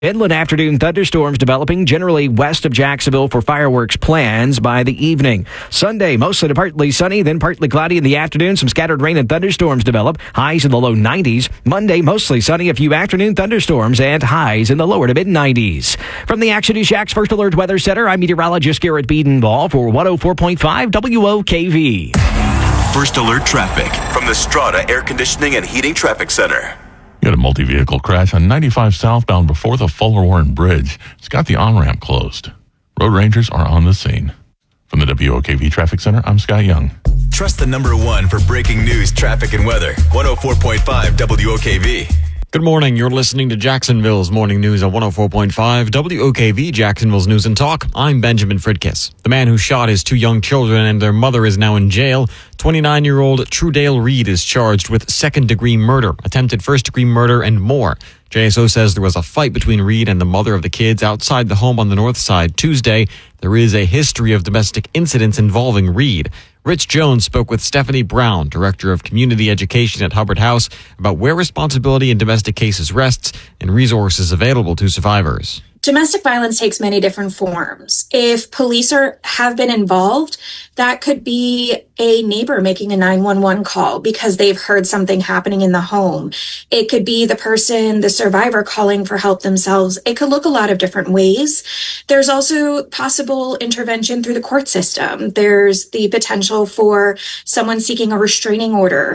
Inland afternoon thunderstorms developing generally west of Jacksonville for fireworks plans by the evening. Sunday, mostly to partly sunny, then partly cloudy in the afternoon. Some scattered rain and thunderstorms develop. Highs in the low 90s. Monday, mostly sunny, a few afternoon thunderstorms and highs in the lower to mid 90s. From the Action News Shack's First Alert Weather Center, I'm meteorologist Garrett Biedenball for 104.5 WOKV. First Alert Traffic from the Strata Air Conditioning and Heating Traffic Center. You had a multi-vehicle crash on 95 southbound before the Fuller Warren Bridge. It's got the on-ramp closed. Road rangers are on the scene. From the WOKV Traffic Center, I'm Scott Young. Trust the number one for breaking news, traffic, and weather. 104.5 WOKV. Good morning. You're listening to Jacksonville's Morning News on 104.5 WOKV, Jacksonville's News and Talk. I'm Benjamin Fridkiss. The man who shot his two young children and their mother is now in jail. 29-year-old Trudale Reed is charged with second-degree murder, attempted first-degree murder, and more. JSO says there was a fight between Reed and the mother of the kids outside the home on the north side Tuesday. There is a history of domestic incidents involving Reed. Rich Jones spoke with Stephanie Brown, Director of Community Education at Hubbard House, about where responsibility in domestic cases rests and resources available to survivors. Domestic violence takes many different forms. If police have been involved, that could be a neighbor making a 911 call because they've heard something happening in the home. It could be the survivor calling for help themselves. It could look a lot of different ways. There's also possible intervention through the court system. There's the potential for someone seeking a restraining order,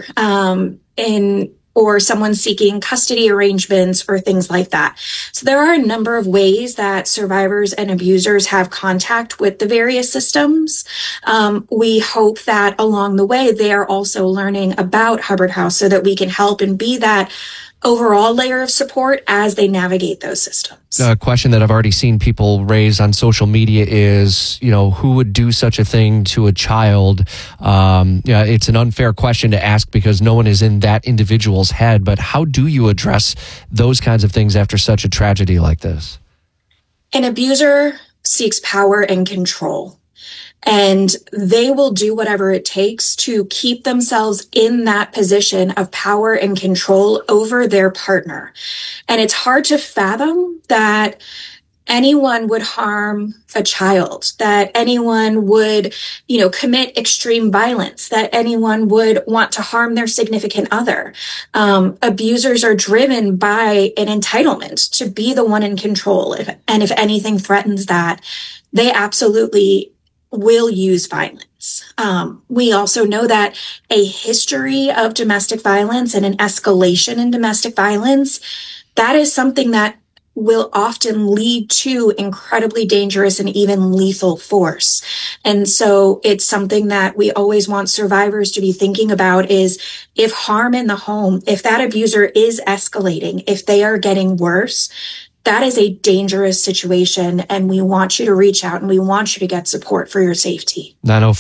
or someone seeking custody arrangements or things like that. So there are a number of ways that survivors and abusers have contact with the various systems. We hope that along the way, they are also learning about Hubbard House so that we can help and be that overall layer of support as they navigate those systems. A question that I've already seen people raise on social media is, who would do such a thing to a child? It's an unfair question to ask because no one is in that individual's head, but how do you address those kinds of things after such a tragedy like this? An abuser seeks power and control. And they will do whatever it takes to keep themselves in that position of power and control over their partner. And it's hard to fathom that anyone would harm a child, that anyone would, commit extreme violence, that anyone would want to harm their significant other. Abusers are driven by an entitlement to be the one in control. And if anything threatens that, they absolutely will use violence. We also know that a history of domestic violence and an escalation in domestic violence, that is something that will often lead to incredibly dangerous and even lethal force. And so it's something that we always want survivors to be thinking about is if harm in the home, if that abuser is escalating, if they are getting worse, that is a dangerous situation, and we want you to reach out and we want you to get support for your safety.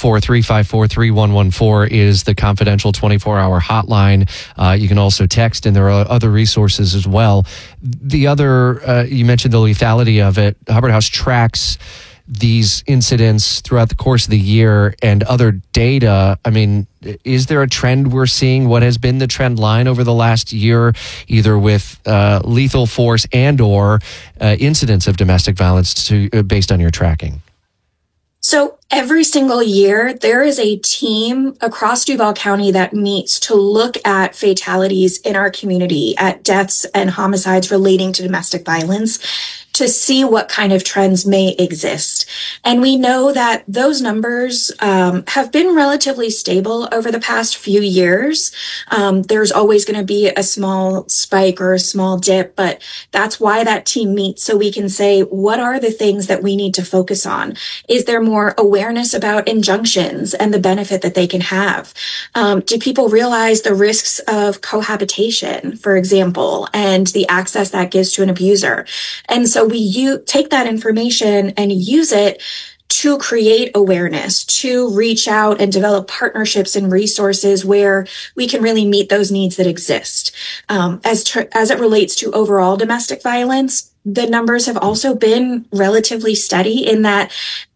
904-354-3114 is the confidential 24-hour hotline. You can also text, and there are other resources as well. The other, you mentioned the lethality of it. Hubbard House tracks these incidents throughout the course of the year and other data. I mean, is there a trend we're seeing? What has been the trend line over the last year, either with lethal force and or incidents of domestic violence based on your tracking? So every single year, there is a team across Duval County that meets to look at fatalities in our community, at deaths and homicides relating to domestic violence, to see what kind of trends may exist. And we know that those numbers have been relatively stable over the past few years. There's always going to be a small spike or a small dip, but that's why that team meets, so we can say, what are the things that we need to focus on? Is there more awareness about injunctions and the benefit that they can have? Do people realize the risks of cohabitation, for example, and the access that gives to an abuser? And so we take that information and use it to create awareness, to reach out and develop partnerships and resources where we can really meet those needs that exist. As it relates to overall domestic violence, the numbers have also been relatively steady in that,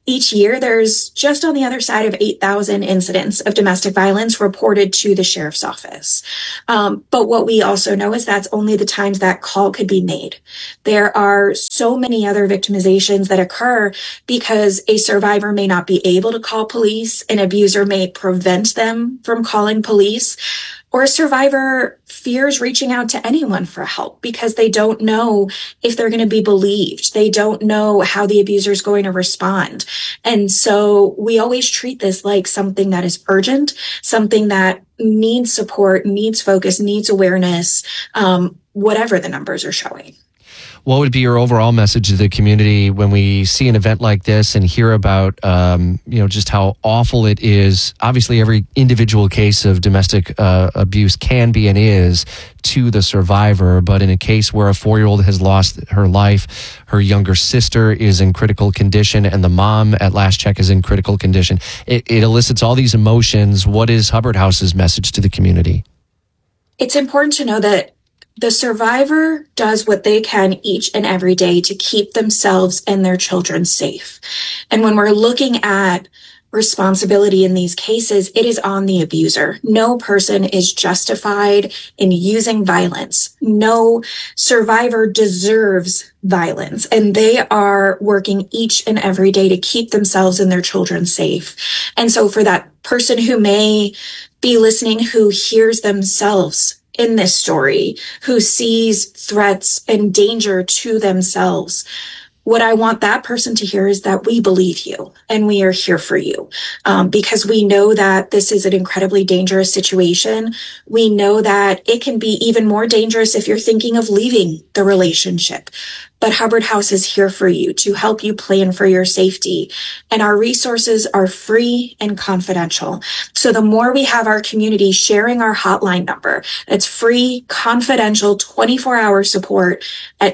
Each year, there's just on the other side of 8,000 incidents of domestic violence reported to the sheriff's office. But what we also know is that's only the times that call could be made. There are so many other victimizations that occur because a survivor may not be able to call police, an abuser may prevent them from calling police, or a survivor fears reaching out to anyone for help because they don't know if they're going to be believed. They don't know how the abuser is going to respond. And so we always treat this like something that is urgent, something that needs support, needs focus, needs awareness, whatever the numbers are showing. What would be your overall message to the community when we see an event like this and hear about, just how awful it is? Obviously, every individual case of domestic abuse can be and is to the survivor. But in a case where a 4-year-old has lost her life, her younger sister is in critical condition, and the mom at last check is in critical condition, it elicits all these emotions. What is Hubbard House's message to the community? It's important to know that the survivor does what they can each and every day to keep themselves and their children safe. And when we're looking at responsibility in these cases, it is on the abuser. No person is justified in using violence. No survivor deserves violence, and they are working each and every day to keep themselves and their children safe. And so for that person who may be listening, who hears themselves in this story, who sees threats and danger to themselves, what I want that person to hear is that we believe you and we are here for you, because we know that this is an incredibly dangerous situation. We know that it can be even more dangerous if you're thinking of leaving the relationship. But Hubbard House is here for you to help you plan for your safety. And our resources are free and confidential. So the more we have our community sharing our hotline number, it's free, confidential, 24-hour support at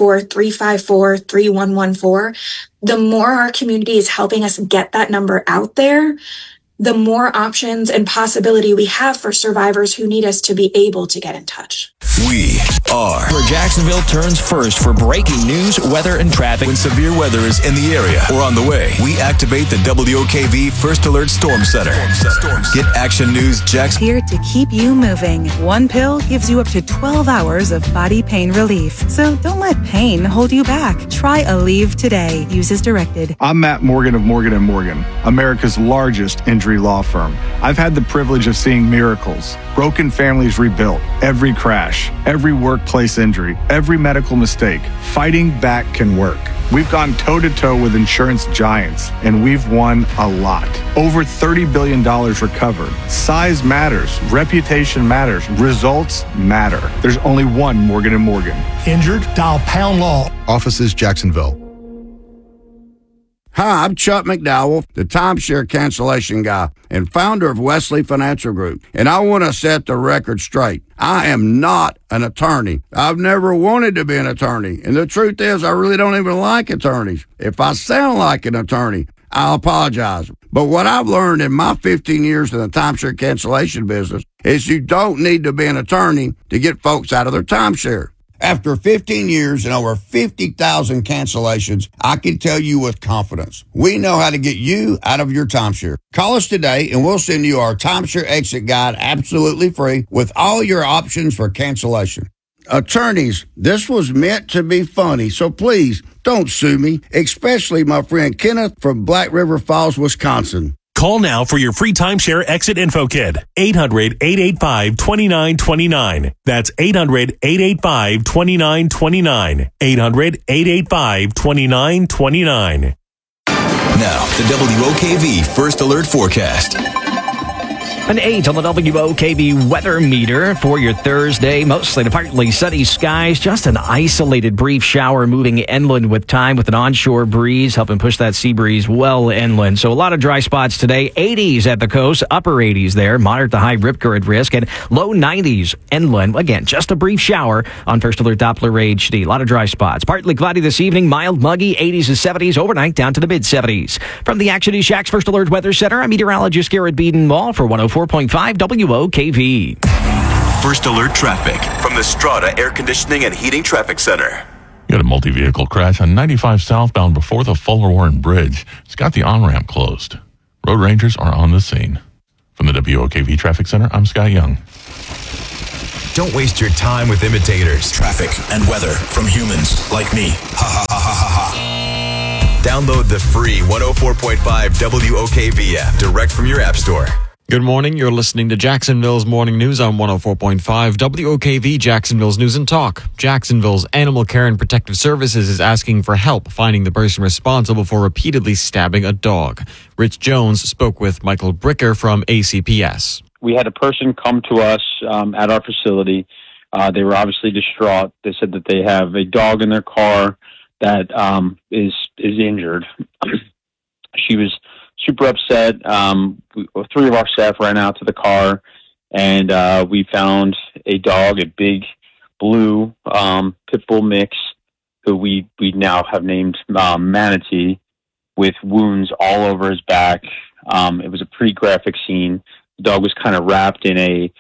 904-354-3114. The more our community is helping us get that number out there, the more options and possibility we have for survivors who need us to be able to get in touch. We are Where Jacksonville turns first for breaking news, weather, and traffic. when severe weather is in the area or on the way. We activate the WOKV First Alert Storm Center. Get Action News Jackson. Here to keep you moving. One pill gives you up to 12 hours of body pain relief. So don't let pain hold you back. Try Aleve today. Use as directed. I'm Matt Morgan of Morgan & Morgan, America's largest injury law firm. I've had the privilege of seeing miracles, broken families rebuilt, every crash, every workplace injury, every medical mistake. Fighting back can work. We've gone toe-to-toe with insurance giants, and we've won a lot. Over $30 billion recovered. Size matters. Reputation matters. Results matter. There's only one Morgan & Morgan. Injured? Dial Pound Law. Offices Jacksonville. Hi, I'm Chuck McDowell, the timeshare cancellation guy and founder of Wesley Financial Group. And I want to set the record straight. I am not an attorney. I've never wanted to be an attorney. And the truth is, I really don't even like attorneys. If I sound like an attorney, I apologize. But what I've learned in my 15 years in the timeshare cancellation business is you don't need to be an attorney to get folks out of their timeshare. After 15 years and over 50,000 cancellations, I can tell you with confidence, we know how to get you out of your timeshare. Call us today and we'll send you our timeshare exit guide absolutely free with all your options for cancellation. Attorneys, this was meant to be funny, so please don't sue me, especially my friend Kenneth from Black River Falls, Wisconsin. Call now for your free timeshare exit info kit. 800-885-2929. That's 800-885-2929. 800-885-2929. Now, the WOKV First Alert Forecast. An 8 on the WOKV weather meter for your Thursday. Mostly to partly sunny skies. Just an isolated brief shower moving inland with time with an onshore breeze, helping push that sea breeze well inland. So a lot of dry spots today. 80s at the coast, upper 80s there. Moderate to high rip current risk. And low 90s inland. Again, just a brief shower on First Alert Doppler HD. A lot of dry spots. Partly cloudy this evening. Mild, muggy. 80s and 70s. Overnight down to the mid-70s. From the Action News Shack's First Alert Weather Center, I'm meteorologist Garrett Beeden-Wall for 104.5 WOKV. First Alert Traffic from the Strata Air Conditioning and Heating Traffic Center. We had a multi-vehicle crash on 95 southbound before the Fuller Warren Bridge. It's got the on-ramp closed. Road rangers are on the scene. From the WOKV Traffic Center, I'm Scott Young. Don't waste your time with imitators. Traffic and weather from humans like me. Ha ha ha ha ha ha. Download the free 104.5 WOKV app direct from your app store. Good morning. You're listening to Jacksonville's Morning News on 104.5 WOKV, Jacksonville's News and Talk. Jacksonville's Animal Care and Protective Services is asking for help finding the person responsible for repeatedly stabbing a dog. Rich Jones spoke with Michael Bricker from ACPS. We had a person come to us at our facility. They were obviously distraught. They said that they have a dog in their car that is injured. She was super upset. Three of our staff ran out to the car, and we found a dog, a big blue pit bull mix, who we now have named Manatee, with wounds all over his back. It was a pretty graphic scene. The dog was kind of wrapped in it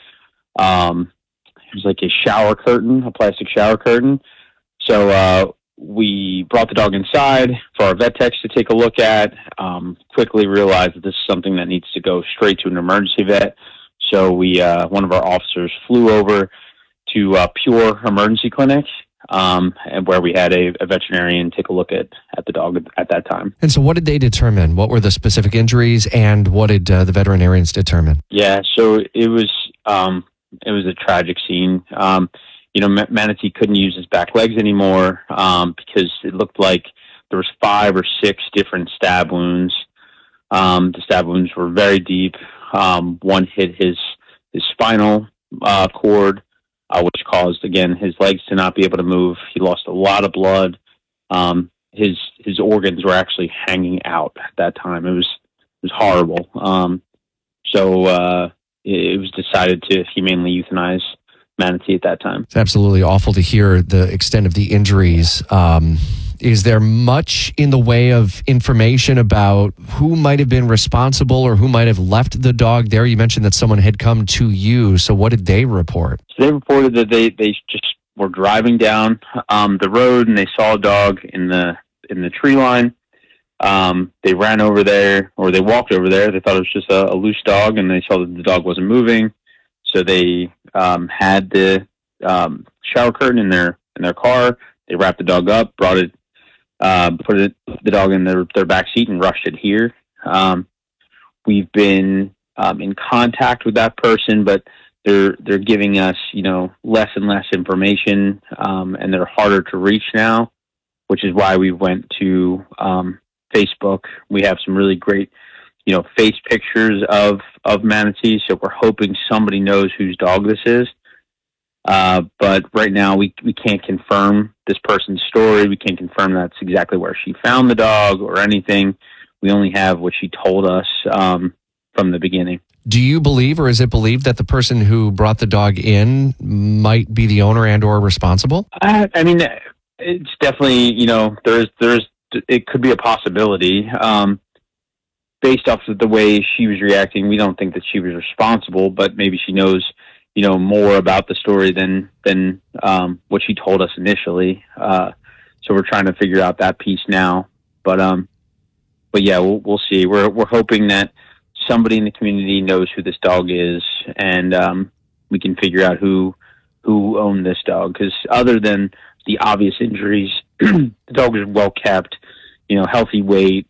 was like a shower curtain, a plastic shower curtain. So we brought the dog inside for our vet techs to take a look at, quickly realized that this is something that needs to go straight to an emergency vet. So one of our officers flew over to Pure Emergency Clinic, and where we had a veterinarian take a look at the dog at that time. And so what did they determine? What were the specific injuries, and what did the veterinarians determine? Yeah, so it was a tragic scene. Manatee couldn't use his back legs anymore because it looked like there was 5 or 6 different stab wounds. The stab wounds were very deep. One hit his spinal cord, which caused, again, his legs to not be able to move. He lost a lot of blood. His organs were actually hanging out at that time. It was horrible. So it was decided to humanely euthanize Manatee at that time. It's absolutely awful to hear the extent of the injuries. Is there much in the way of information about who might have been responsible or who might have left the dog there? You mentioned that someone had come to you. So what did they report? So they reported that they just were driving down the road and they saw a dog in the tree line. They ran over there, or they walked over there. They thought it was just a loose dog, and they saw that the dog wasn't moving. So they had the shower curtain in their car. They wrapped the dog up, put the dog in their back seat, and rushed it here. We've been in contact with that person, but they're giving us less and less information, and they're harder to reach now, which is why we went to Facebook. We have some really great face pictures of Manatee, so we're hoping somebody knows whose dog this is. But right now we can't confirm this person's story. We can't confirm that's exactly where she found the dog or anything. We only have what she told us from the beginning. Do you believe, or is it believed, that the person who brought the dog in might be the owner and or responsible? I mean, it's definitely, it could be a possibility. Based off of the way she was reacting, we don't think that she was responsible, but maybe she knows, more about the story than what she told us initially. So we're trying to figure out that piece now. But yeah, we'll see. We're hoping that somebody in the community knows who this dog is, and we can figure out who owned this dog. Because other than the obvious injuries, the dog was well kept, healthy weight,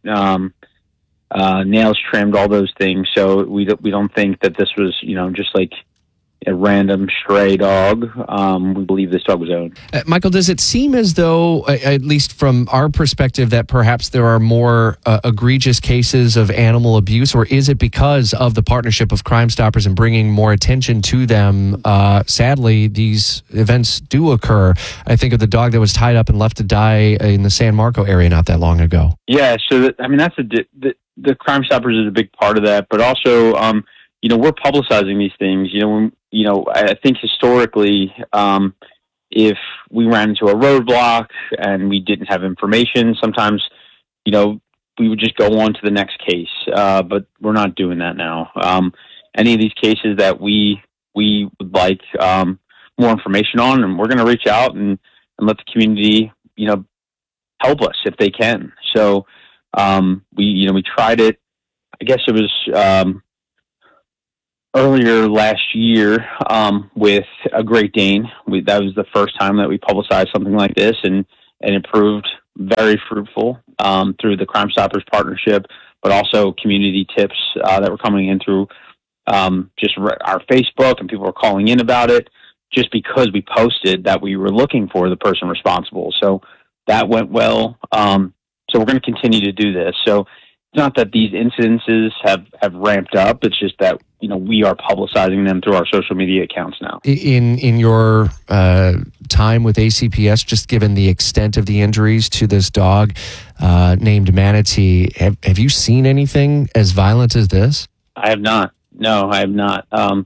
nails trimmed, all those things. So we don't think that this was, just like a random stray dog. We believe this dog was owned. Michael, does it seem as though, at least from our perspective, that perhaps there are more egregious cases of animal abuse, or is it because of the partnership of Crime Stoppers and bringing more attention to them? Sadly, these events do occur. I think of the dog that was tied up and left to die in the San Marco area not that long ago. Yeah, so that's the Crime Stoppers is a big part of that, but also, we're publicizing these things. I think historically, if we ran into a roadblock and we didn't have information, sometimes, we would just go on to the next case. But we're not doing that now. Any of these cases that we would like more information on, and we're going to reach out and let the community, help us if they can. So we tried it. I guess it was earlier last year with a Great Dane. That was the first time that we publicized something like this, and it proved very fruitful through the Crime Stoppers partnership, but also community tips that were coming in through just our Facebook, and people were calling in about it just because we posted that we were looking for the person responsible. So that went well. So we're going to continue to do this. So it's not that these incidences have ramped up. It's just that, we are publicizing them through our social media accounts now. In your time with ACPS, just given the extent of the injuries to this dog named Manatee, have you seen anything as violent as this? I have not. No, I have not.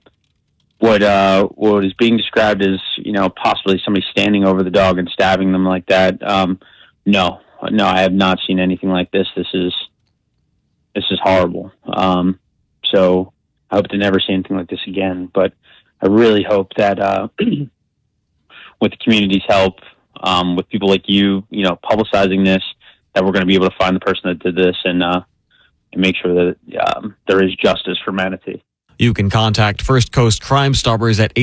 What is being described as, possibly somebody standing over the dog and stabbing them like that. No, I have not seen anything like this. This is horrible. So I hope to never see anything like this again, but I really hope that, with the community's help, with people like you, publicizing this, that we're going to be able to find the person that did this and make sure that there is justice for Manatee. You can contact First Coast Crime Stoppers at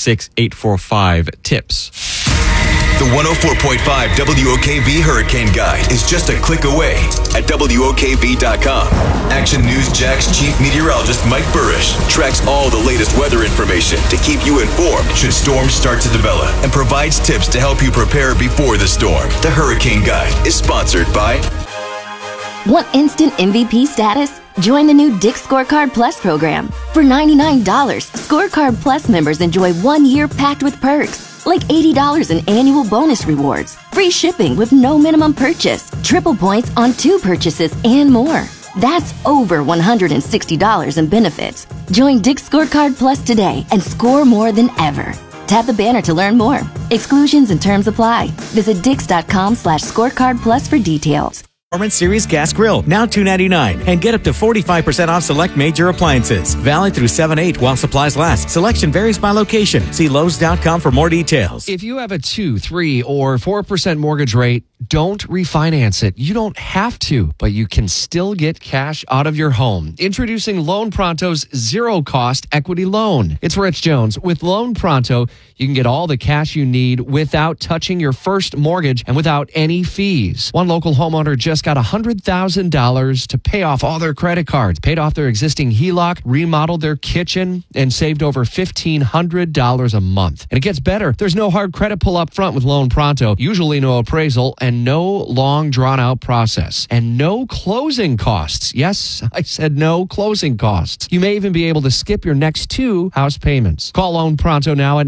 866-845-TIPS. The 104.5 WOKV Hurricane Guide is just a click away at WOKV.com. Action News Jack's chief meteorologist Mike Burrish tracks all the latest weather information to keep you informed should storms start to develop and provides tips to help you prepare before the storm. The Hurricane Guide is sponsored by... Want instant MVP status? Join the new Dick's Scorecard Plus program. For $99, Scorecard Plus members enjoy 1 year packed with perks, like $80 in annual bonus rewards, free shipping with no minimum purchase, triple points on 2 purchases, and more. That's over $160 in benefits. Join Dick's Scorecard Plus today and score more than ever. Tap the banner to learn more. Exclusions and terms apply. Visit Dix.com/scorecard plus for details. Performance Series Gas Grill, now $2.99, and get up to 45% off select major appliances. Valid through 7/8 while supplies last. Selection varies by location. See Lowe's.com for more details. If you have a 2, 3, or 4% mortgage rate, don't refinance it. You don't have to, but you can still get cash out of your home. Introducing Loan Pronto's zero-cost equity loan. It's Rich Jones. With Loan Pronto, you can get all the cash you need without touching your first mortgage and without any fees. One local homeowner just got $100,000 to pay off all their credit cards, paid off their existing HELOC, remodeled their kitchen, and saved over $1,500 a month. And it gets better. There's no hard credit pull up front with Loan Pronto, usually no appraisal, and no long drawn-out process, and no closing costs. Yes, I said no closing costs. You may even be able to skip your next 2 house payments. Call Loan Pronto now at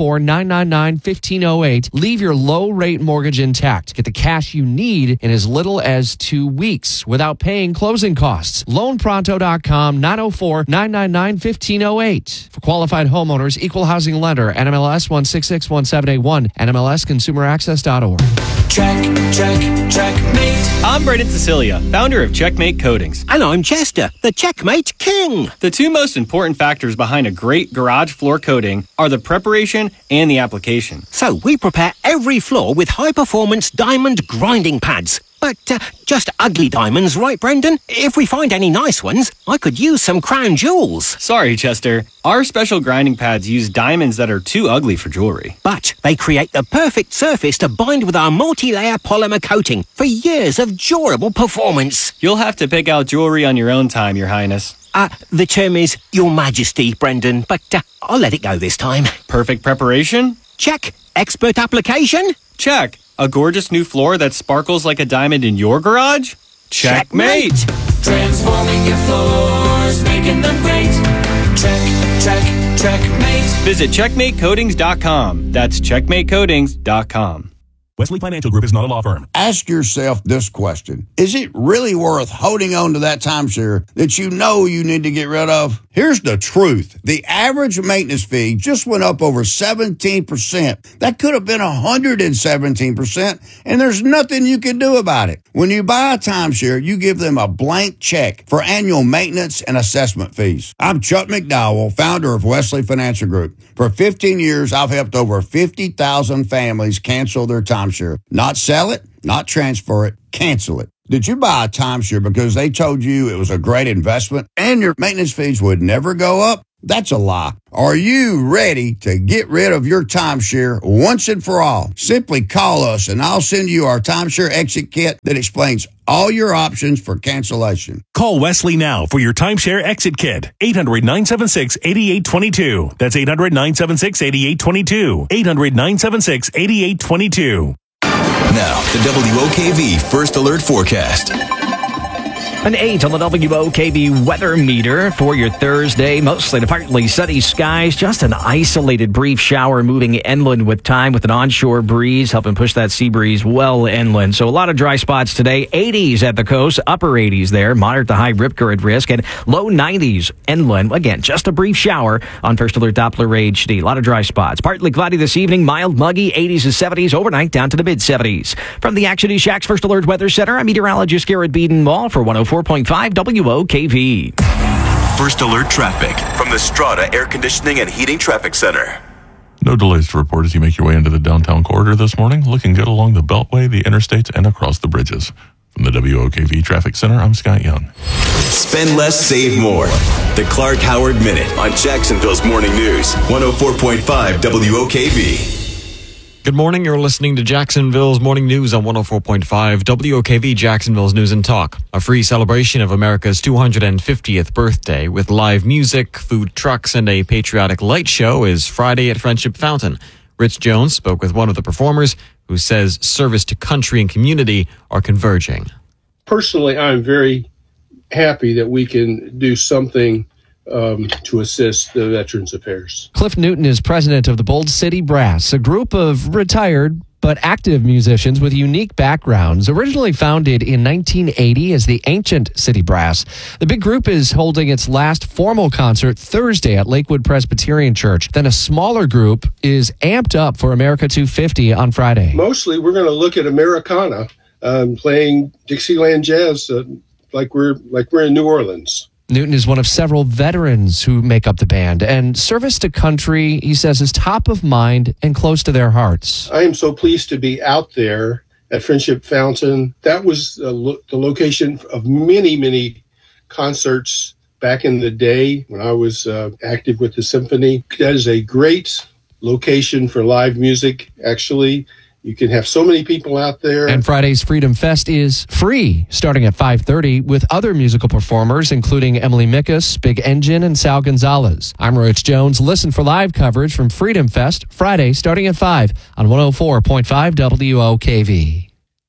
904-999-1508. Leave your low-rate mortgage intact. Get the cash you need in as little as 2 weeks without paying closing costs. LoanPronto.com, 904-999-1508. For qualified homeowners, equal housing lender, NMLS 1661781, NMLSconsumeraccess.org. Checkmate. I'm Brendan Cecilia, founder of Checkmate Coatings. And I'm Chester, the Checkmate King. The 2 most important factors behind a great garage floor coating are the preparation and the application. So we prepare every floor with high-performance diamond grinding pads. But just ugly diamonds, right, Brendan? If we find any nice ones, I could use some crown jewels. Sorry, Chester. Our special grinding pads use diamonds that are too ugly for jewelry. But they create the perfect surface to bind with our multi-layer polymer coating for years of durable performance. You'll have to pick out jewelry on your own time, Your Highness. The term is Your Majesty, Brendan, but I'll let it go this time. Perfect preparation? Check. Expert application? Check. A gorgeous new floor that sparkles like a diamond in your garage? Checkmate! Transforming your floors, making them great. Checkmate. Visit CheckmateCoatings.com. That's CheckmateCoatings.com. Wesley Financial Group is not a law firm. Ask yourself this question. Is it really worth holding on to that timeshare that you know you need to get rid of? Here's the truth. The average maintenance fee just went up over 17%. That could have been 117%, and there's nothing you can do about it. When you buy a timeshare, you give them a blank check for annual maintenance and assessment fees. I'm Chuck McDowell, founder of Wesley Financial Group. For 15 years, I've helped over 50,000 families cancel their timeshare. Not sell it, not transfer it, cancel it. Did you buy a timeshare because they told you it was a great investment and your maintenance fees would never go up? That's a lie. Are you ready to get rid of your timeshare once and for all? Simply call us and I'll send you our timeshare exit kit that explains all your options for cancellation. Call Wesley now for your timeshare exit kit. 800-976-8822. That's 800-976-8822. 800-976-8822. Now, the WOKV First Alert Forecast. An 8 on the WOKV weather meter for your Thursday. Mostly to partly sunny skies. Just an isolated brief shower moving inland with time with an onshore breeze helping push that sea breeze well inland. So a lot of dry spots today. 80s at the coast, upper 80s there. Moderate to high rip current risk and low 90s inland. Again, just a brief shower on First Alert Doppler HD. A lot of dry spots. Partly cloudy this evening. Mild, muggy, 80s to 70s. Overnight down to the mid-70s. From the Action East Shacks First Alert Weather Center, I'm meteorologist Garrett Beeden-Wall for 104.5 WOKV. First Alert Traffic from the Strata Air Conditioning and Heating Traffic Center. No delays to report as you make your way into the downtown corridor this morning. Looking good along the Beltway, the interstates, and across the bridges. From the WOKV Traffic Center, I'm Scott Young. Spend less, save more. The Clark Howard Minute on Jacksonville's Morning News. 104.5 WOKV. Good morning. You're listening to Jacksonville's Morning News on 104.5 WOKV, Jacksonville's News and Talk. A free celebration of America's 250th birthday with live music, food trucks, and a patriotic light show is Friday at Friendship Fountain. Rich Jones spoke with one of the performers who says service to country and community are converging. Personally, I'm very happy that we can do something to assist the Veterans Affairs. Cliff Newton is president of the Bold City Brass, a group of retired but active musicians with unique backgrounds. Originally founded in 1980 as the Ancient City Brass, the big group is holding its last formal concert Thursday at Lakewood Presbyterian Church. Then a smaller group is amped up for America 250 on Friday. Mostly, we're going to look at Americana, playing Dixieland jazz like we're in New Orleans. Newton is one of several veterans who make up the band, and service to country, he says, is top of mind and close to their hearts. I am so pleased to be out there at Friendship Fountain. That was the location of many, many concerts back in the day when I was active with the symphony. That is a great location for live music, actually. You can have so many people out there. And Friday's Freedom Fest is free, starting at 5:30, with other musical performers, including Emily Mickus, Big Engine, and Sal Gonzalez. I'm Rich Jones. Listen for live coverage from Freedom Fest, Friday, starting at 5 on 104.5 WOKV.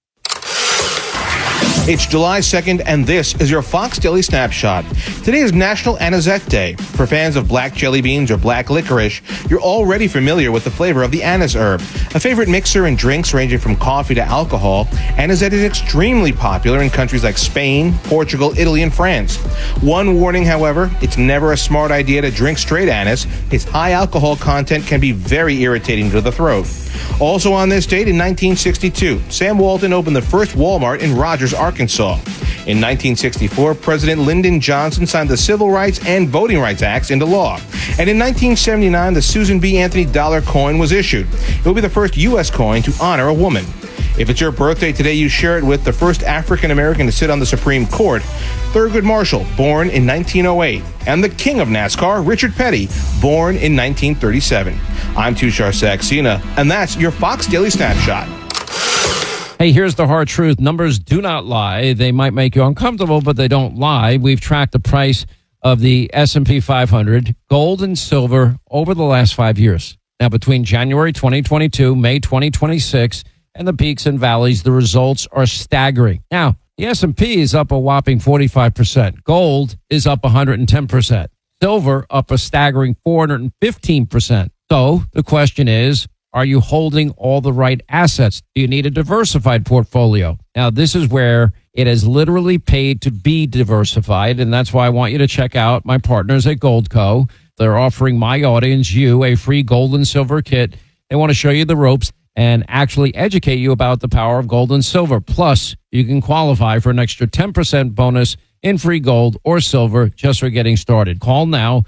It's July 2nd, and this is your Fox Daily Snapshot. Today is National Anisette Day. For fans of black jelly beans or black licorice, you're already familiar with the flavor of the anise herb. A favorite mixer in drinks ranging from coffee to alcohol, anisette is extremely popular in countries like Spain, Portugal, Italy, and France. One warning, however, it's never a smart idea to drink straight anise. Its high alcohol content can be very irritating to the throat. Also on this date in 1962, Sam Walton opened the first Walmart in Rogers, Arkansas. In 1964, President Lyndon Johnson signed the Civil Rights and Voting Rights Acts into law. And in 1979, the Susan B. Anthony dollar coin was issued. It will be the first U.S. coin to honor a woman. If it's your birthday today, you share it with the first African-American to sit on the Supreme Court, Thurgood Marshall, born in 1908, and the king of NASCAR, Richard Petty, born in 1937. I'm Tushar Saxena, and that's your Fox Daily Snapshot. Hey, here's the hard truth. Numbers do not lie. They might make you uncomfortable, but they don't lie. We've tracked the price of the S&P 500, gold and silver, over the last 5 years. Now, between January 2022, May 2026, and the peaks and valleys, the results are staggering. Now, the S&P is up a whopping 45%. Gold is up 110%. Silver up a staggering 415%. So the question is, Are you holding all the right assets? Do you need a diversified portfolio? Now, this is where it has literally paid to be diversified, and that's why I want you to check out my partners at Goldco. They're offering my audience, you, a free gold and silver kit. They want to show you the ropes and actually educate you about the power of gold and silver. Plus, you can qualify for an extra 10% bonus in free gold or silver just for getting started. Call now,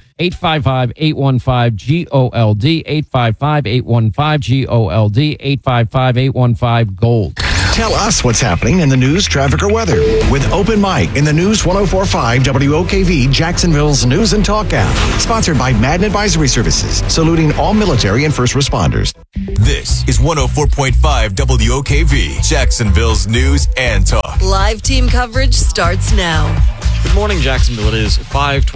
855-815-GOLD, 855-815-GOLD, 855-815-GOLD. Tell us what's happening in the news, traffic, or weather with Open Mic in the News 104.5 WOKV Jacksonville's News and Talk app. Sponsored by Madden Advisory Services, saluting all military and first responders. This is 104.5 WOKV Jacksonville's News and Talk. Live team coverage starts now. Good morning, Jacksonville. It is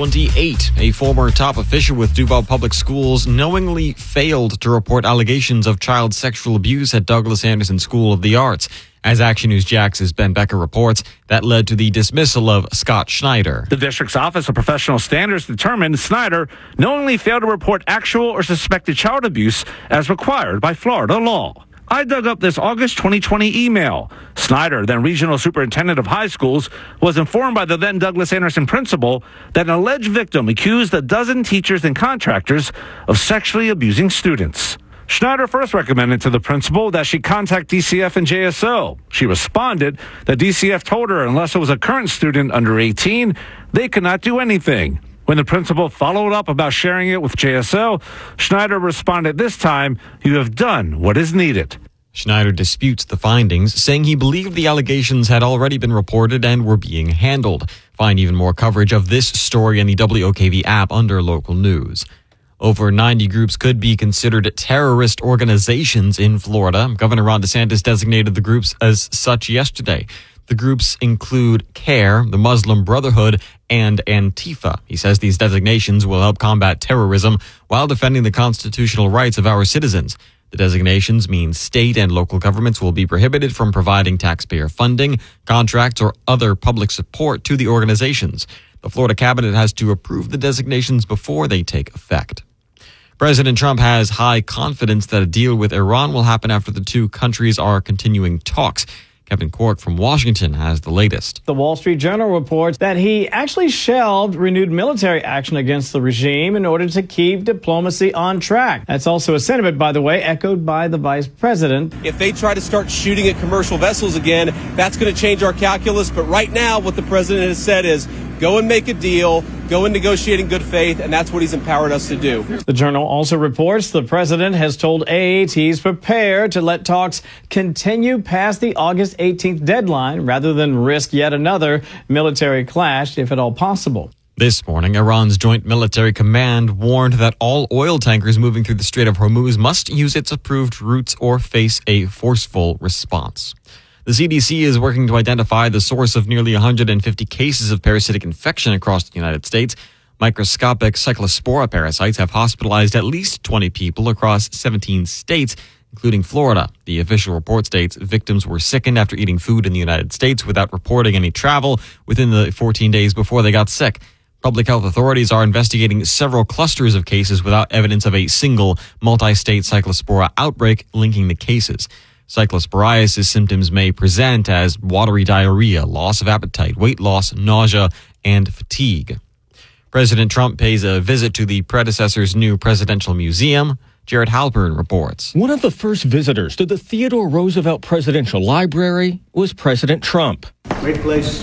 5:28. A former top official with Duval Public Schools knowingly failed to report allegations of child sexual abuse at Douglas Anderson School of the Arts. As Action News Jax's Ben Becker reports, that led to the dismissal of Scott Schneider. The district's Office of Professional Standards determined Snyder knowingly failed to report actual or suspected child abuse as required by Florida law. I dug up this August 2020 email. Snyder, then regional superintendent of high schools, was informed by the then Douglas Anderson principal that an alleged victim accused a dozen teachers and contractors of sexually abusing students. Schneider first recommended to the principal that she contact DCF and JSO. She responded that DCF told her unless it was a current student under 18, they could not do anything. When the principal followed up about sharing it with JSO, Schneider responded this time, "You have done what is needed." Schneider disputes the findings, saying he believed the allegations had already been reported and were being handled. Find even more coverage of this story in the WOKV app under local news. Over 90 groups could be considered terrorist organizations in Florida. Governor Ron DeSantis designated the groups as such yesterday. The groups include CARE, the Muslim Brotherhood, and Antifa. He says these designations will help combat terrorism while defending the constitutional rights of our citizens. The designations mean state and local governments will be prohibited from providing taxpayer funding, contracts, or other public support to the organizations. The Florida cabinet has to approve the designations before they take effect. President Trump has high confidence that a deal with Iran will happen after the two countries are continuing talks. Kevin Cork from Washington has the latest. The Wall Street Journal reports that he actually shelved renewed military action against the regime in order to keep diplomacy on track. That's also a sentiment, by the way, echoed by the vice president. If they try to start shooting at commercial vessels again, that's going to change our calculus. But right now, what the president has said is go and make a deal, go and negotiate in good faith, and that's what he's empowered us to do. The Journal also reports the president has told AAT he's prepared to let talks continue past the August 18th deadline rather than risk yet another military clash, if at all possible. This morning, Iran's Joint Military Command warned that all oil tankers moving through the Strait of Hormuz must use its approved routes or face a forceful response. The CDC is working to identify the source of nearly 150 cases of parasitic infection across the United States. Microscopic Cyclospora parasites have hospitalized at least 20 people across 17 states, including Florida. The official report states victims were sickened after eating food in the United States without reporting any travel within the 14 days before they got sick. Public health authorities are investigating several clusters of cases without evidence of a single multi-state Cyclospora outbreak linking the cases. Cyclosporiasis symptoms may present as watery diarrhea, loss of appetite, weight loss, nausea, and fatigue. President Trump pays a visit to the predecessor's new presidential museum. Jared Halpern reports. One of the first visitors to the Theodore Roosevelt Presidential Library was President Trump. Great place.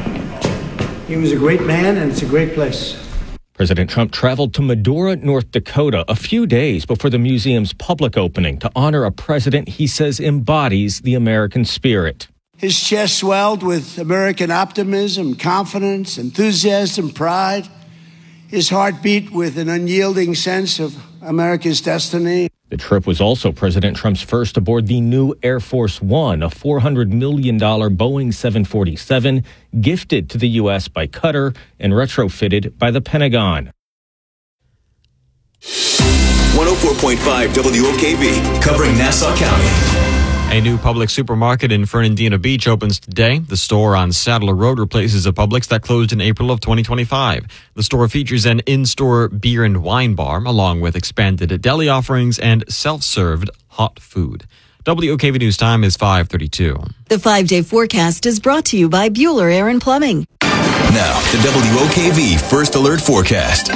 He was a great man, and it's a great place. President Trump traveled to Medora, North Dakota, a few days before the museum's public opening to honor a president he says embodies the American spirit. His chest swelled with American optimism, confidence, enthusiasm, pride. His heart beat with an unyielding sense of America's destiny. The trip was also President Trump's first aboard the new Air Force One, a $400 million Boeing 747 gifted to the U.S. by Qatar and retrofitted by the Pentagon. 104.5 WOKV, covering Nassau County. A new Publix supermarket in Fernandina Beach opens today. The store on Sadler Road replaces a Publix that closed in April of 2025. The store features an in-store beer and wine bar, along with expanded deli offerings and self-served hot food. WOKV News time is 5:32. The 5-day forecast is brought to you by Bueller Air and Plumbing. Now, the WOKV First Alert Forecast.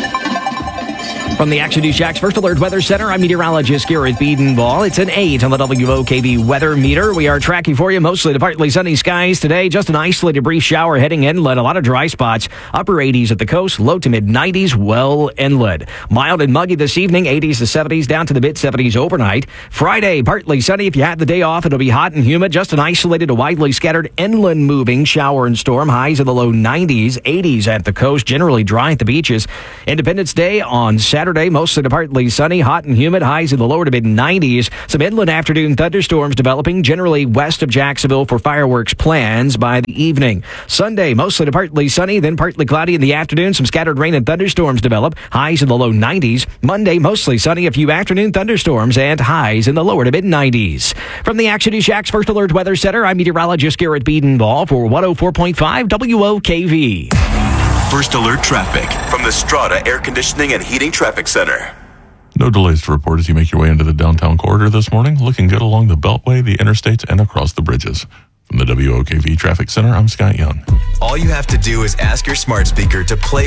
From the Action News Jax First Alert Weather Center, I'm meteorologist Garrett Biedenball. It's an 8 on the WOKV weather meter. We are tracking for you mostly to partly sunny skies today. Just an isolated brief shower heading inland. A lot of dry spots. Upper 80s at the coast, low to mid 90s well inland. Mild and muggy this evening, 80s to 70s, down to the mid 70s overnight. Friday, partly sunny. If you had the day off, it'll be hot and humid. Just an isolated to widely scattered inland moving shower and storm. Highs in the low 90s, 80s at the coast, generally dry at the beaches. Independence Day on Saturday, mostly to partly sunny, hot and humid, highs in the lower to mid 90s. Some inland afternoon thunderstorms developing generally west of Jacksonville for fireworks plans by the evening. Sunday, mostly to partly sunny, then partly cloudy in the afternoon. Some scattered rain and thunderstorms develop, highs in the low 90s. Monday, mostly sunny, a few afternoon thunderstorms and highs in the lower to mid 90s. From the Action News Jax First Alert Weather Center, I'm meteorologist Garrett Biedenball for 104.5 WOKV. First Alert Traffic from the Strata Air Conditioning and Heating Traffic Center. No delays to report as you make your way into the downtown corridor this morning. Looking good along the Beltway, the interstates, and across the bridges. From the WOKV Traffic Center, I'm Scott Young. All you have to do is ask your smart speaker to play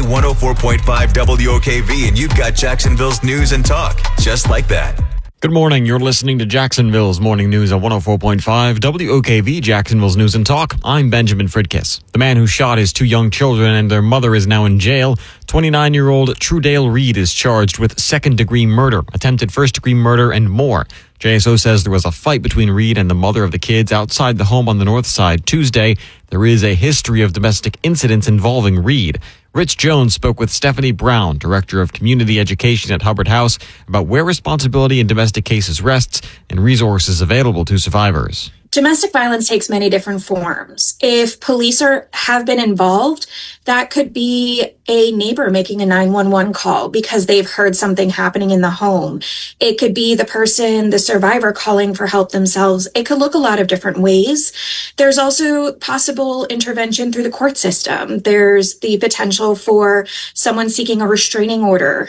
104.5 WOKV, and you've got Jacksonville's news and talk, just like that. Good morning. You're listening to Jacksonville's Morning News on 104.5 WOKV, Jacksonville's News and Talk. I'm Benjamin Fridkiss. The man who shot his two young children and their mother is now in jail. 29-year-old Trudale Reed is charged with second-degree murder, attempted first-degree murder, and more. JSO says there was a fight between Reed and the mother of the kids outside the home on the north side Tuesday. There is a history of domestic incidents involving Reed. Rich Jones spoke with Stephanie Brown, Director of Community Education at Hubbard House, about where responsibility in domestic cases rests and resources available to survivors. Domestic violence takes many different forms. If police have been involved, that could be a neighbor making a 911 call because they've heard something happening in the home. It could be the survivor calling for help themselves. It could look a lot of different ways. There's also possible intervention through the court system. There's the potential for someone seeking a restraining order,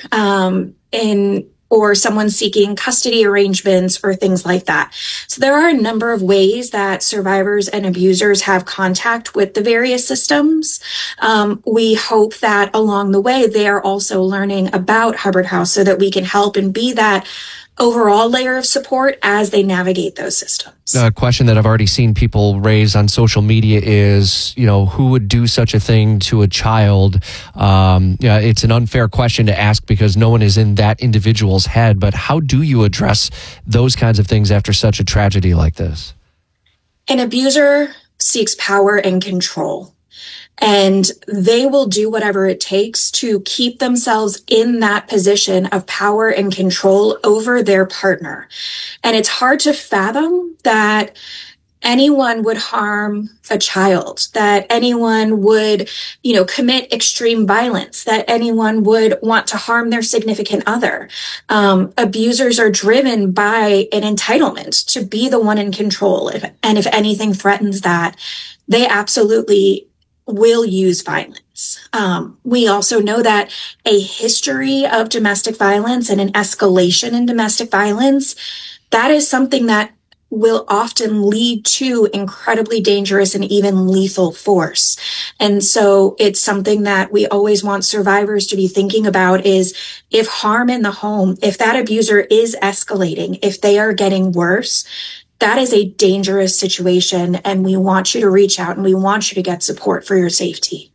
or someone seeking custody arrangements or things like that. So there are a number of ways that survivors and abusers have contact with the various systems. We hope that along the way, they are also learning about Hubbard House so that we can help and be that overall layer of support as they navigate those systems. A question that I've already seen people raise on social media is, who would do such a thing to a child? It's an unfair question to ask because no one is in that individual's head, but how do you address those kinds of things after such a tragedy like this? An abuser seeks power and control. And they will do whatever it takes to keep themselves in that position of power and control over their partner. And it's hard to fathom that anyone would harm a child, that anyone would, commit extreme violence, that anyone would want to harm their significant other. Abusers are driven by an entitlement to be the one in control. And if anything threatens that, they absolutely will use violence. We also know that a history of domestic violence and an escalation in domestic violence, that is something that will often lead to incredibly dangerous and even lethal force. And so it's something that we always want survivors to be thinking about is if harm in the home, if that abuser is escalating, if they are getting worse, that is a dangerous situation, and we want you to reach out and we want you to get support for your safety.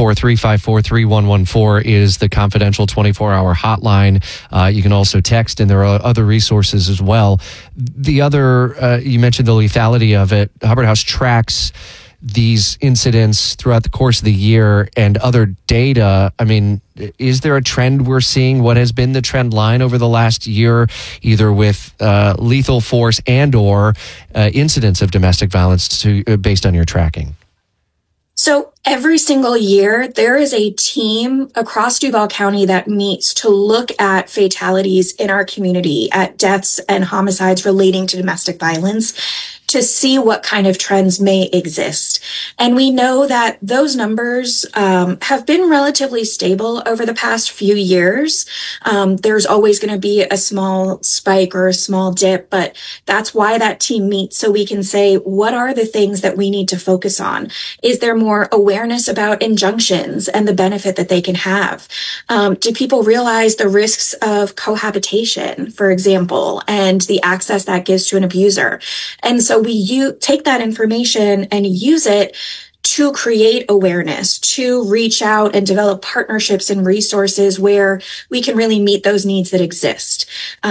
904-354-3114 is the confidential 24-hour hotline. You can also text, and there are other resources as well. The other, you mentioned the lethality of it. Hubbard House tracks these incidents throughout the course of the year and other data. I mean, is there a trend we're seeing? What has been the trend line over the last year, either with lethal force and or incidents of domestic violence based on your tracking? So every single year, there is a team across Duval County that meets to look at fatalities in our community, at deaths and homicides relating to domestic violence, to see what kind of trends may exist. And we know that those numbers have been relatively stable over the past few years. There's always going to be a small spike or a small dip, but that's why that team meets, so we can say, what are the things that we need to focus on? Is there more awareness about injunctions and the benefit that they can have? Do people realize the risks of cohabitation, for example, and the access that gives to an abuser? And so we take that information and use it to create awareness, to reach out and develop partnerships and resources where we can really meet those needs that exist.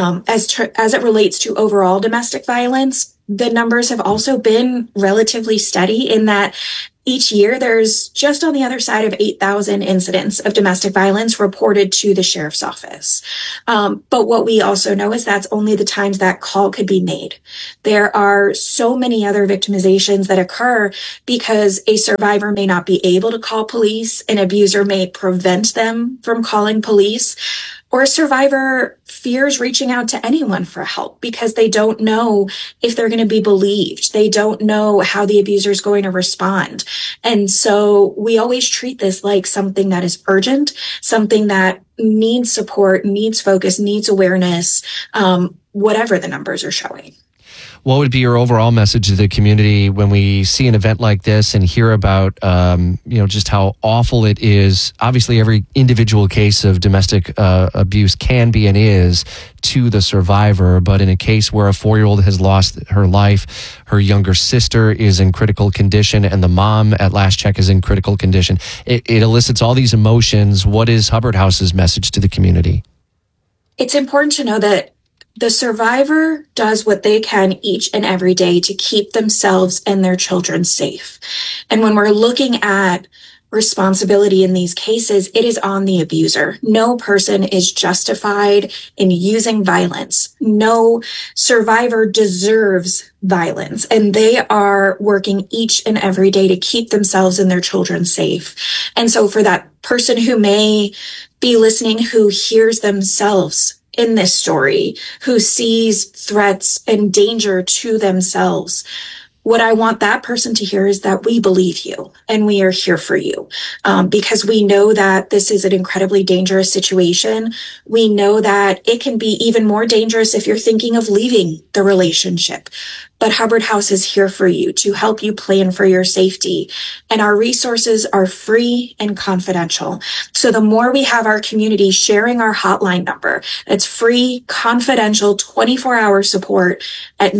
As it relates to overall domestic violence, the numbers have also been relatively steady in that each year there's just on the other side of 8,000 incidents of domestic violence reported to the sheriff's office. But what we also know is that's only the times that call could be made. There are so many other victimizations that occur because a survivor may not be able to call police, an abuser may prevent them from calling police, or a survivor fears reaching out to anyone for help because they don't know if they're going to be believed. They don't know how the abuser is going to respond. And so we always treat this like something that is urgent, something that needs support, needs focus, needs awareness, whatever the numbers are showing. What would be your overall message to the community when we see an event like this and hear about, just how awful it is? Obviously, every individual case of domestic abuse can be and is to the survivor, but in a case where a 4-year-old has lost her life, her younger sister is in critical condition, and the mom at last check is in critical condition, it elicits all these emotions. What is Hubbard House's message to the community? It's important to know that the survivor does what they can each and every day to keep themselves and their children safe. And when we're looking at responsibility in these cases, it is on the abuser. No person is justified in using violence. No survivor deserves violence, and they are working each and every day to keep themselves and their children safe. And so for that person who may be listening, who hears themselves in this story, who sees threats and danger to themselves, what I want that person to hear is that we believe you and we are here for you, because we know that this is an incredibly dangerous situation. We know that it can be even more dangerous if you're thinking of leaving the relationship. But Hubbard House is here for you to help you plan for your safety. And our resources are free and confidential. So the more we have our community sharing our hotline number, it's free, confidential, 24-hour support at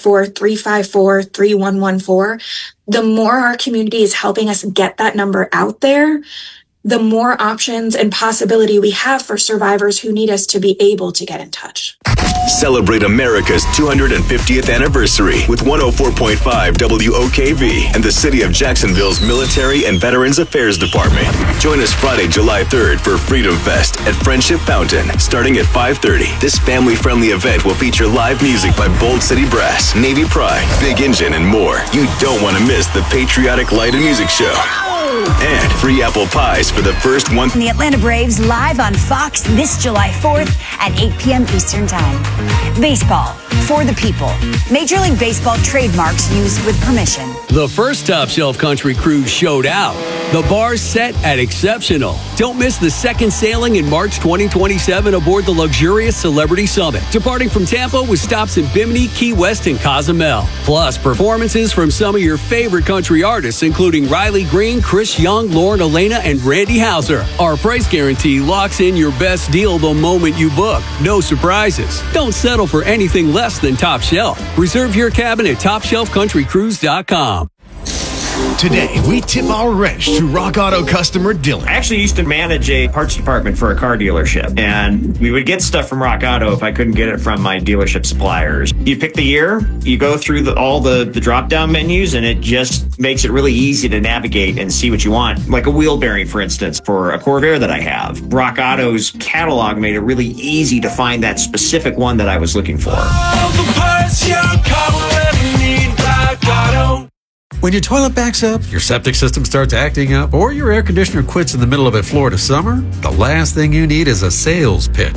904-354-3114. The more our community is helping us get that number out there, the more options and possibility we have for survivors who need us to be able to get in touch. Celebrate America's 250th anniversary with 104.5 WOKV and the City of Jacksonville's Military and Veterans Affairs Department. Join us Friday, July 3rd for Freedom Fest at Friendship Fountain, starting at 5:30. This family-friendly event will feature live music by Bold City Brass, Navy Pride, Big Engine, and more. You don't want to miss the Patriotic Light and Music Show. And free apple pies for the first one. The Atlanta Braves live on Fox this July 4th at 8 p.m. Eastern Time. Baseball for the people. Major League Baseball trademarks used with permission. The first Top Shelf Country Cruise showed out. The bar's set at exceptional. Don't miss the second sailing in March 2027 aboard the luxurious Celebrity Summit, departing from Tampa with stops in Bimini, Key West, and Cozumel. Plus, performances from some of your favorite country artists, including Riley Green, Chris Young, Lauren Elena, and Randy Houser. Our price guarantee locks in your best deal the moment you book. No surprises. Don't settle for anything less than Top Shelf. Reserve your cabin at TopShelfCountryCruise.com. Today, we tip our wrench to Rock Auto customer Dylan. I actually used to manage a parts department for a car dealership, and we would get stuff from Rock Auto if I couldn't get it from my dealership suppliers. You pick the year, you go through all the drop-down menus, and it just makes it really easy to navigate and see what you want. Like a wheel bearing, for instance, for a Corvair that I have. Rock Auto's catalog made it really easy to find that specific one that I was looking for. All the parts your car will ever need, Rock Auto. When your toilet backs up, your septic system starts acting up, or your air conditioner quits in the middle of a Florida summer, the last thing you need is a sales pitch.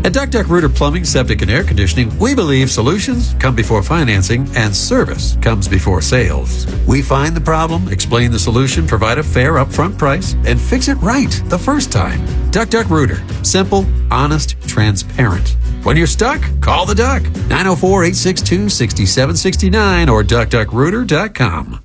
At Duck Duck Rooter Plumbing, Septic, and Air Conditioning, we believe solutions come before financing and service comes before sales. We find the problem, explain the solution, provide a fair upfront price, and fix it right the first time. Duck Duck Rooter. Simple, honest, transparent. When you're stuck, call the Duck. 904-862-6769 or duckduckrooter.com.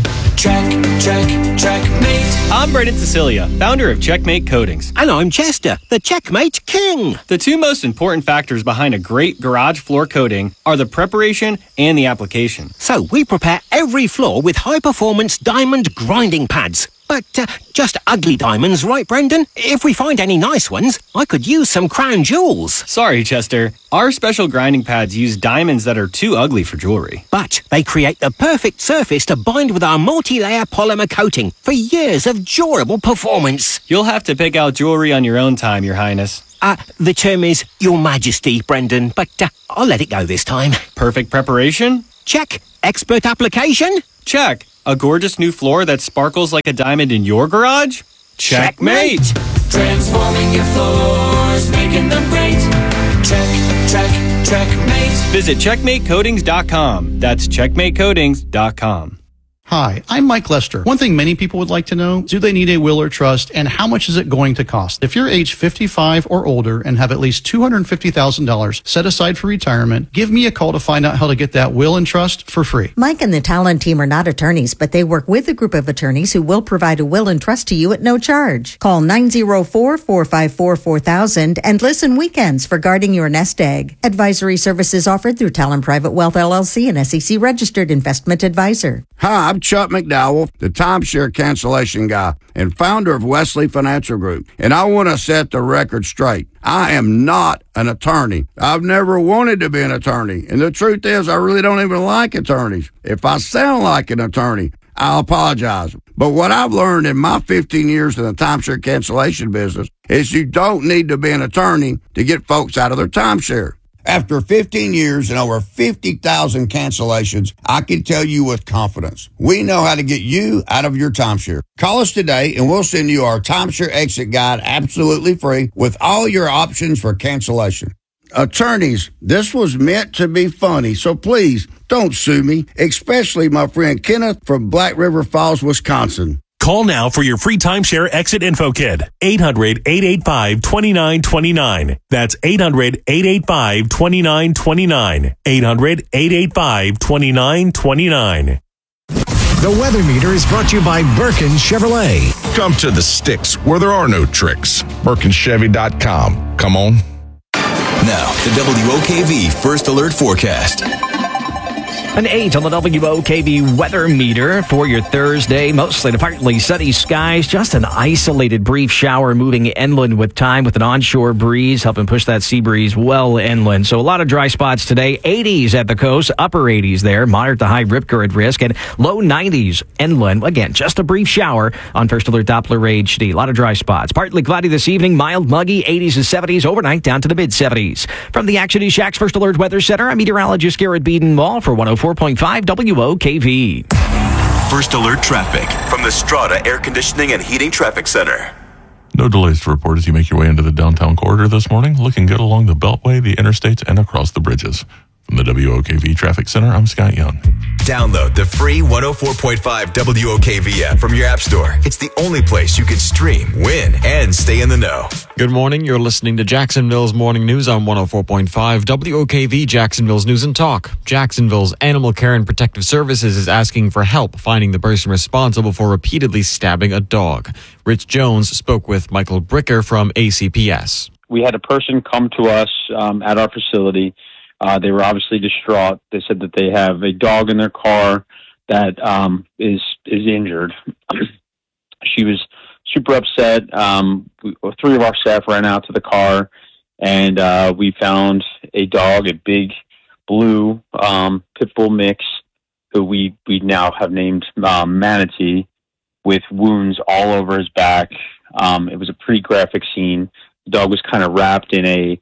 Checkmate. I'm Brendan Cecilia, founder of Checkmate Coatings. And I'm Chester, the Checkmate King. The two most important factors behind a great garage floor coating are the preparation and the application. So we prepare every floor with high-performance diamond grinding pads. But just ugly diamonds, right, Brendan? If we find any nice ones, I could use some crown jewels. Sorry, Chester. Our special grinding pads use diamonds that are too ugly for jewelry. But they create the perfect surface to bind with our multi-layer polymer coating for years of durable performance. You'll have to pick out jewelry on your own time, Your Highness. The term is Your Majesty, Brendan, but I'll let it go this time. Perfect preparation? Check. Expert application? Check. A gorgeous new floor that sparkles like a diamond in your garage? Checkmate! Transforming your floors, making them great. Checkmate. Visit checkmatecoatings.com. That's checkmatecoatings.com. Hi, I'm Mike Lester. One thing many people would like to know, do they need a will or trust, and how much is it going to cost? If you're age 55 or older and have at least $250,000 set aside for retirement, give me a call to find out how to get that will and trust for free. Mike and the Talon team are not attorneys, but they work with a group of attorneys who will provide a will and trust to you at no charge. Call 904-454-4000 and listen weekends for guarding your nest egg. Advisory services offered through Talon Private Wealth LLC, an SEC registered investment advisor. Hi, I'm Chuck McDowell, the timeshare cancellation guy and founder of Wesley Financial Group. And I want to set the record straight. I am not an attorney. I've never wanted to be an attorney. And the truth is, I really don't even like attorneys. If I sound like an attorney, I'll apologize. But what I've learned in my 15 years in the timeshare cancellation business is you don't need to be an attorney to get folks out of their timeshare. After 15 years and over 50,000 cancellations, I can tell you with confidence, we know how to get you out of your timeshare. Call us today and we'll send you our timeshare exit guide absolutely free with all your options for cancellation. Attorneys, this was meant to be funny, so please don't sue me, especially my friend Kenneth from Black River Falls, Wisconsin. Call now for your free timeshare exit info kit. 800-885-2929. That's 800-885-2929. 800-885-2929. The Weather Meter is brought to you by Birkin Chevrolet. Come to the sticks where there are no tricks. BirkinChevy.com. Come on. Now, the WOKV First Alert Forecast. An 8 on the WOKV weather meter for your Thursday. Mostly to partly sunny skies. Just an isolated brief shower moving inland with time with an onshore breeze helping push that sea breeze well inland. So a lot of dry spots today. 80s at the coast, upper 80s there. Moderate to high rip current risk and low 90s inland. Again, just a brief shower on First Alert Doppler HD. A lot of dry spots. Partly cloudy this evening. Mild, muggy, 80s and 70s. Overnight down to the mid 70s. From the Action East Shacks First Alert Weather Center, I'm meteorologist Garrett Beaton-Wall for 104.5 WOKV. First Alert Traffic from the Strata Air Conditioning and Heating Traffic Center. No delays to report as you make your way into the downtown corridor this morning. Looking good along the Beltway, the interstates, and across the bridges. From the WOKV Traffic Center, I'm Scott Young. Download the free 104.5 WOKV app from your app store. It's the only place you can stream, win, and stay in the know. Good morning. You're listening to Jacksonville's Morning News on 104.5 WOKV, Jacksonville's News and Talk. Jacksonville's Animal Care and Protective Services is asking for help finding the person responsible for repeatedly stabbing a dog. Rich Jones spoke with Michael Bricker from ACPS. We had a person come to us at our facility. They were obviously distraught. They said that they have a dog in their car that is injured. She was super upset. Three of our staff ran out to the car, and we found a dog, a big blue pit bull mix, who we now have named Manatee, with wounds all over his back. It was a pretty graphic scene. The dog was kind of wrapped in it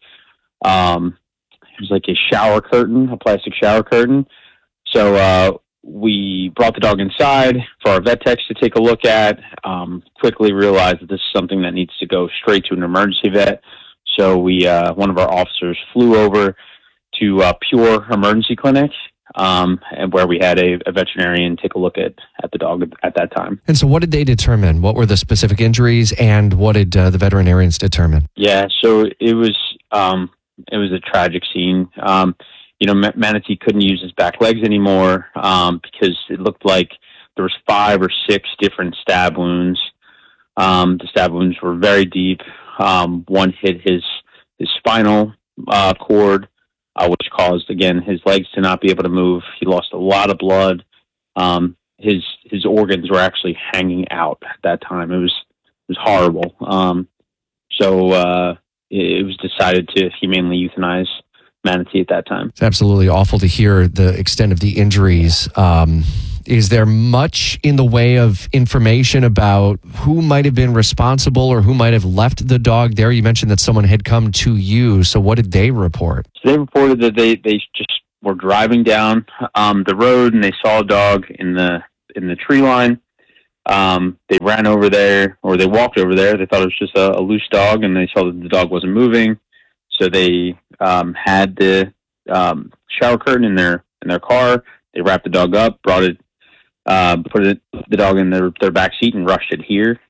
was like a shower curtain, a plastic shower curtain. So we brought the dog inside for our vet techs to take a look at, quickly realized that this is something that needs to go straight to an emergency vet. So we one of our officers flew over to Pure Emergency Clinic, and where we had a veterinarian take a look at the dog at that time. And so what did they determine? What were the specific injuries, and what did the veterinarians determine? Yeah, so it was a tragic scene. Manatee couldn't use his back legs anymore because it looked like there was 5 or 6 different stab wounds. The stab wounds were very deep. One hit his spinal cord, which caused, again, his legs to not be able to move. He lost a lot of blood. His organs were actually hanging out at that time. It was horrible. So it was decided to humanely euthanize Manatee at that time. It's absolutely awful to hear the extent of the injuries. Is there much in the way of information about who might have been responsible or who might have left the dog there? You mentioned that someone had come to you. So what did they report? So they reported that they just were driving down the road and they saw a dog in the tree line. They ran over there, or they walked over there. They thought it was just a loose dog, and they saw that the dog wasn't moving. So they had the shower curtain in their car. They wrapped the dog up, put the dog in their back seat, and rushed it here.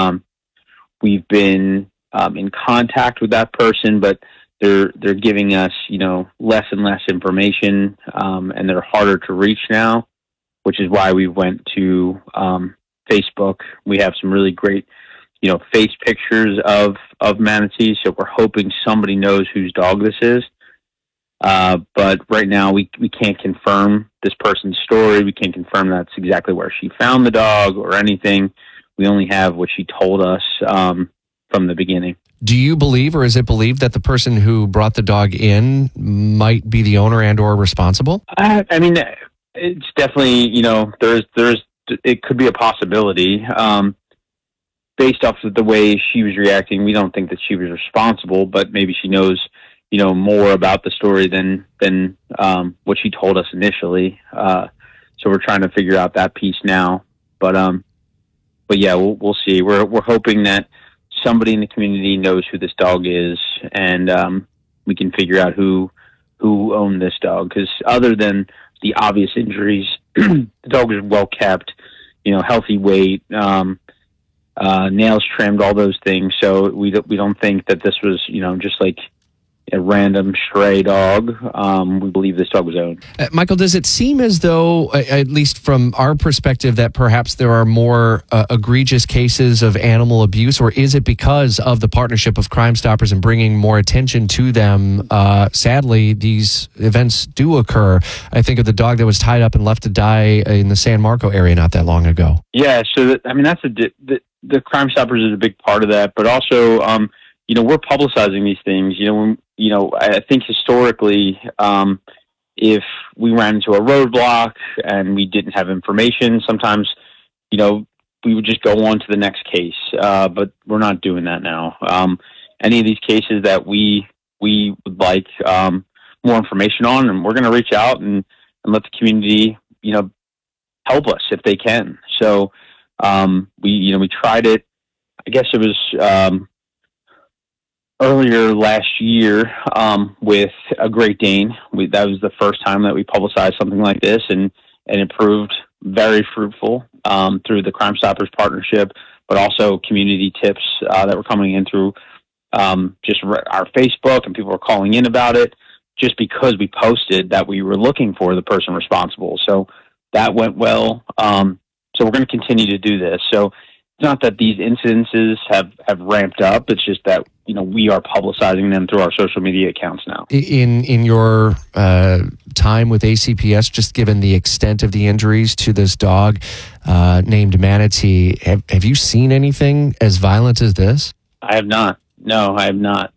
We've been in contact with that person, but they're giving us less and less information, and they're harder to reach now, which is why we went to Facebook. We have some really great face pictures of Manatee, so we're hoping somebody knows whose dog this is. But right now we can't confirm this person's story. We can't confirm that's exactly where she found the dog or anything. We only have what she told us from the beginning. Do you believe, or is it believed, that the person who brought the dog in might be the owner and or responsible? I mean, it's definitely, it could be a possibility. Based off of the way she was reacting, we don't think that she was responsible, but maybe she knows, more about the story than what she told us initially. So we're trying to figure out that piece now. But yeah, we'll see. We're hoping that somebody in the community knows who this dog is, and we can figure out who owned this dog. Because other than the obvious injuries, the dog was well kept, healthy weight, nails trimmed, all those things. So we don't think that this was, just like a random stray dog. We believe this dog was owned. Michael, does it seem as though, at least from our perspective, that perhaps there are more egregious cases of animal abuse, or is it because of the partnership of Crime Stoppers and bringing more attention to them? Sadly, these events do occur. I think of the dog that was tied up and left to die in the San Marco area not that long ago. Yeah, so that's the Crime Stoppers is a big part of that, but also, we're publicizing these things. I think historically, if we ran into a roadblock and we didn't have information, sometimes, we would just go on to the next case. But we're not doing that now. Any of these cases that we would like more information on, and we're going to reach out and let the community, help us if they can. So we tried it. I guess it was earlier last year with a Great Dane. That was the first time that we publicized something like this, and it proved very fruitful through the Crime Stoppers partnership, but also community tips that were coming in through just our Facebook, and people were calling in about it just because we posted that we were looking for the person responsible. So that went well. So we're going to continue to do this. So it's not that these incidences have ramped up. It's just that, we are publicizing them through our social media accounts now. In your time with ACPS, just given the extent of the injuries to this dog named Manatee, have you seen anything as violent as this? I have not. No, I have not.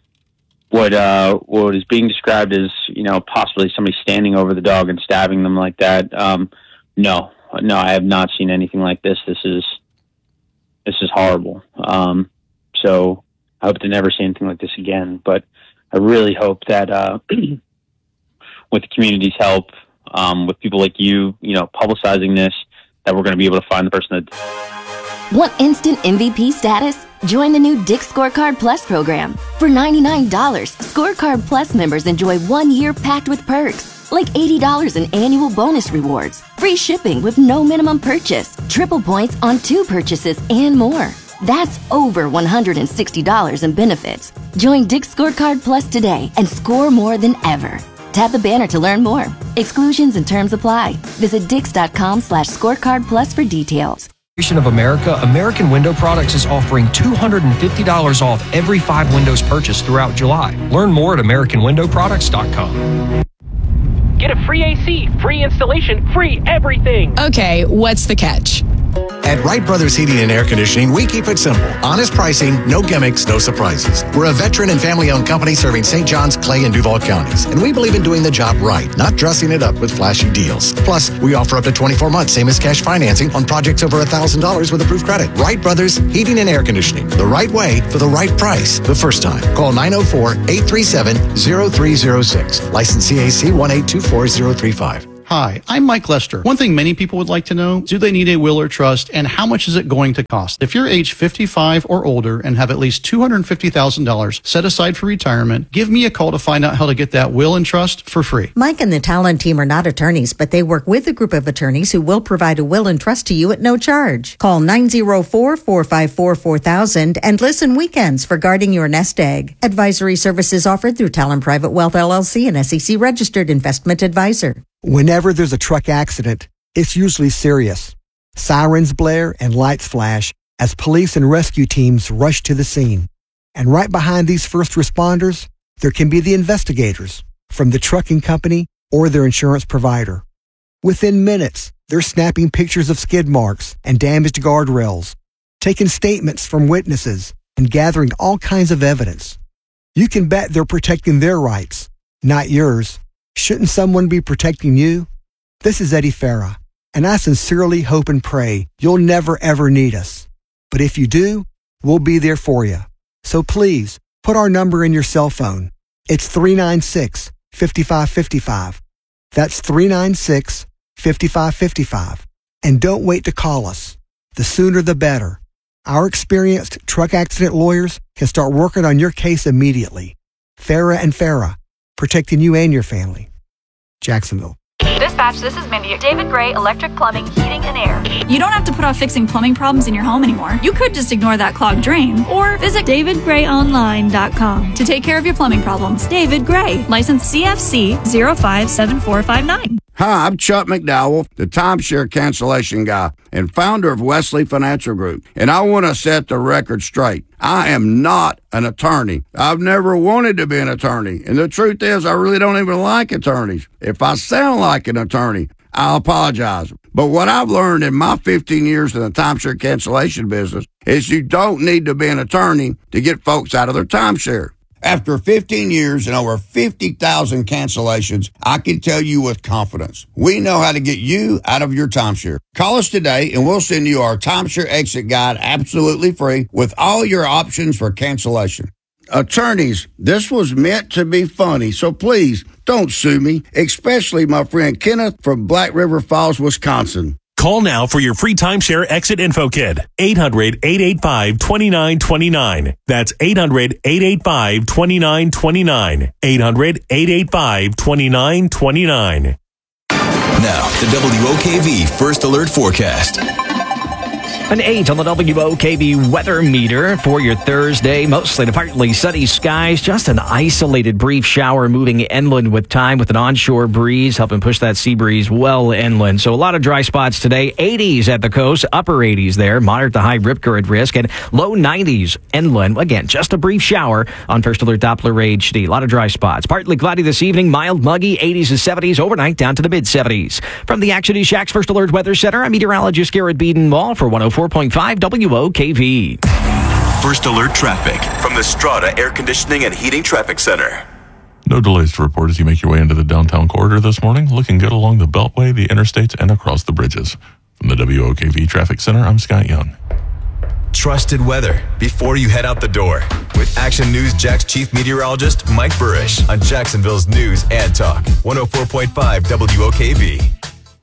What is being described as, possibly somebody standing over the dog and stabbing them like that. No, I have not seen anything like this. This is horrible. So I hope to never see anything like this again. But I really hope that with the community's help, with people like you, publicizing this, that we're going to be able to find the person that... Want instant MVP status? Join the new Dick's Scorecard Plus program. For $99, Scorecard Plus members enjoy 1 year packed with perks, like $80 in annual bonus rewards, free shipping with no minimum purchase, triple points on 2 purchases, and more. That's over $160 in benefits. Join Dick's Scorecard Plus today and score more than ever. Tap the banner to learn more. Exclusions and terms apply. Visit Dix.com/scorecard plus for details. Of America, American Window Products is offering $250 off every 5 windows purchased throughout July. Learn more at AmericanWindowProducts.com. Get a free AC, free installation, free everything. Okay, what's the catch? At Wright Brothers Heating and Air Conditioning, we keep it simple. Honest pricing, no gimmicks, no surprises. We're a veteran and family-owned company serving St. Johns, Clay, and Duval counties. And we believe in doing the job right, not dressing it up with flashy deals. Plus, we offer up to 24 months, same as cash financing on projects over $1,000 with approved credit. Wright Brothers Heating and Air Conditioning. The right way for the right price the first time. Call 904-837-0306. License CAC 1824035. Hi, I'm Mike Lester. One thing many people would like to know, do they need a will or trust, and how much is it going to cost? If you're age 55 or older and have at least $250,000 set aside for retirement, give me a call to find out how to get that will and trust for free. Mike and the Talon team are not attorneys, but they work with a group of attorneys who will provide a will and trust to you at no charge. Call 904-454-4000 and listen weekends for guarding your nest egg. Advisory services offered through Talon Private Wealth LLC, an SEC registered investment advisor. Whenever there's a truck accident, it's usually serious. Sirens blare and lights flash as police and rescue teams rush to the scene. And right behind these first responders, there can be the investigators from the trucking company or their insurance provider. Within minutes, they're snapping pictures of skid marks and damaged guardrails, taking statements from witnesses, and gathering all kinds of evidence. You can bet they're protecting their rights, not yours. Shouldn't someone be protecting you? This is Eddie Farah, and I sincerely hope and pray you'll never ever need us. But if you do, we'll be there for you. So please, put our number in your cell phone. It's 396-5555. That's 396-5555. And don't wait to call us. The sooner the better. Our experienced truck accident lawyers can start working on your case immediately. Farah and Farah, protecting you and your family. Jacksonville. Dispatch, this is Mindy. David Gray, Electric Plumbing, Heating, and Air. You don't have to put off fixing plumbing problems in your home anymore. You could just ignore that clogged drain or visit davidgrayonline.com to take care of your plumbing problems. David Gray, license CFC 057459. Hi, I'm Chuck McDowell, the timeshare cancellation guy and founder of Wesley Financial Group, and I want to set the record straight. I am not an attorney. I've never wanted to be an attorney, and the truth is I really don't even like attorneys. If I sound like an attorney, I'll apologize. But what I've learned in my 15 years in the timeshare cancellation business is you don't need to be an attorney to get folks out of their timeshare. After 15 years and over 50,000 cancellations, I can tell you with confidence, we know how to get you out of your timeshare. Call us today and we'll send you our timeshare exit guide absolutely free with all your options for cancellation. Attorneys, this was meant to be funny, so please don't sue me, especially my friend Kenneth from Black River Falls, Wisconsin. Call now for your free timeshare exit info kit. 800-885-2929. That's 800-885-2929. 800-885-2929. Now, the WOKV First Alert Forecast. An 8 on the WOKV weather meter for your Thursday. Mostly to partly sunny skies. Just an isolated brief shower moving inland with time with an onshore breeze helping push that sea breeze well inland. So a lot of dry spots today. 80s at the coast, upper 80s there. Moderate to high rip current risk and low 90s inland. Again, just a brief shower on First Alert Doppler HD. A lot of dry spots. Partly cloudy this evening. Mild muggy. 80s and 70s. Overnight down to the mid 70s. From the Action News Shack's First Alert Weather Center, I'm meteorologist Garrett Beeden-Wall for 104.5 WOKV. First Alert Traffic from the Strata Air Conditioning and Heating Traffic Center. No delays to report as you make your way into the downtown corridor this morning. Looking good along the Beltway, the interstates, and across the bridges. From the WOKV Traffic Center, I'm Scott Young. Trusted weather before you head out the door with Action News Jack's chief meteorologist Mike Burrish on Jacksonville's News and Talk 104.5 WOKV.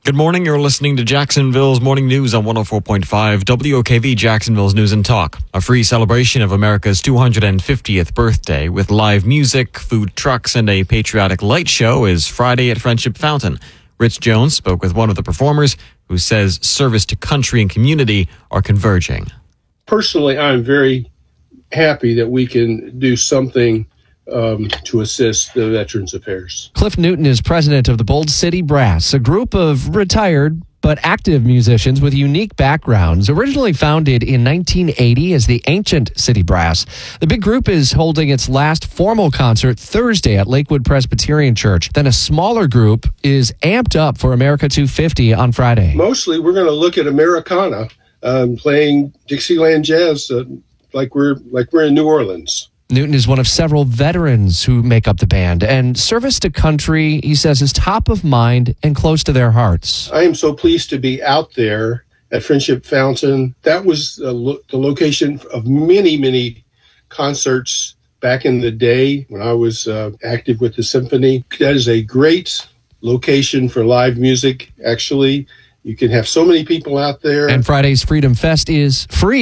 Good morning. You're listening to Jacksonville's Morning News on 104.5 WOKV Jacksonville's News and Talk. A free celebration of America's 250th birthday with live music, food trucks, and a patriotic light show is Friday at Friendship Fountain. Rich Jones spoke with one of the performers who says service to country and community are converging. Personally, I'm very happy that we can do something to assist the Veterans Affairs. Cliff Newton is president of the Bold City Brass, a group of retired but active musicians with unique backgrounds. Originally founded in 1980 as the Ancient City Brass, the big group is holding its last formal concert Thursday at Lakewood Presbyterian Church. Then a smaller group is amped up for America 250 on Friday. Mostly, we're going to look at Americana, playing Dixieland jazz like we're in New Orleans. Newton is one of several veterans who make up the band, and service to country, he says, is top of mind and close to their hearts. I am so pleased to be out there at Friendship Fountain. That was the location of many, many concerts back in the day when I was active with the symphony. That is a great location for live music, actually. You can have so many people out there. And Friday's Freedom Fest is free.